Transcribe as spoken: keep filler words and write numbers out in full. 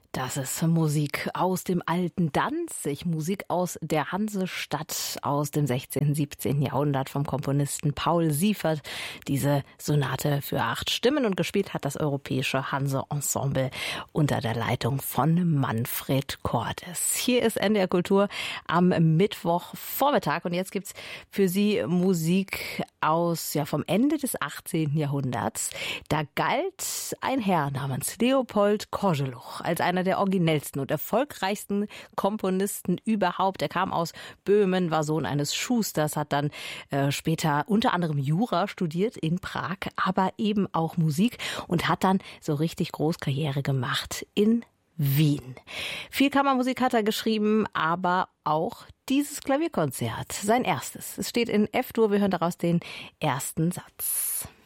Das ist Musik aus dem alten Danzig, Musik aus der Hansestadt aus dem sechzehnten, siebzehnten Jahrhundert vom Komponisten Paul Siefert. Diese Sonate für acht Stimmen, und gespielt hat das Europäische Hanse-Ensemble unter der Leitung von Manfred Cordes. Hier ist N D R Kultur am Mittwochvormittag, und jetzt gibt's für Sie Musik aus ja vom Ende des achtzehnten Jahrhunderts. Da galt ein Herr namens Leopold Koželuch als einer der originellsten und erfolgreichsten Komponisten überhaupt. Er kam aus Böhmen, war Sohn eines Schusters, hat dann äh, später unter anderem Jura studiert in Prag, aber eben auch Musik, und hat dann so richtig groß Karriere gemacht in Wien. Viel Kammermusik hat er geschrieben, aber auch dieses Klavierkonzert, sein erstes. Es steht in F-Dur, wir hören daraus den ersten Satz.